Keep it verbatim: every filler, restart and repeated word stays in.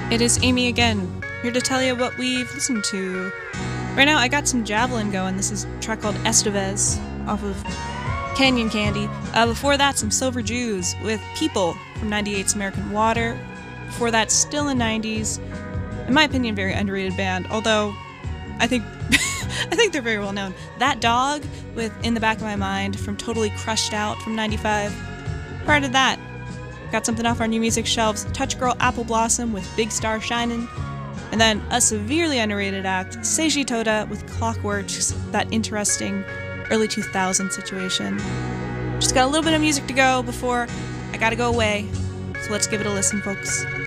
It is Amy again, here to tell you what we've listened to. Right now, I got some Javelin going. This is a track called Estevez off of Canyon Candy. Uh, before that, some Silver Jews with People from ninety-eight's American Water. Before that, still in nineties. In my opinion, very underrated band, although I think I think they're very well known. That Dog with In the Back of My Mind from Totally Crushed Out from ninety-five. Prior to that, got something off our new music shelves, Touch Girl Apple Blossom with Big Star Shinin'. And then a severely underrated act, Seiji Toda with Clockworks, that interesting early two thousand situation. Just got a little bit of music to go before I gotta go away, so let's give it a listen, folks.